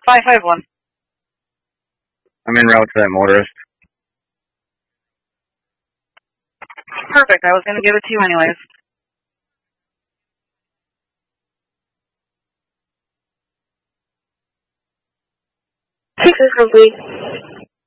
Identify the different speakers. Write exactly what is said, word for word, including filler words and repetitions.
Speaker 1: five five one.
Speaker 2: I'm en route to that motorist.
Speaker 1: Perfect. I was going to give it to you anyways.
Speaker 3: Six is complete.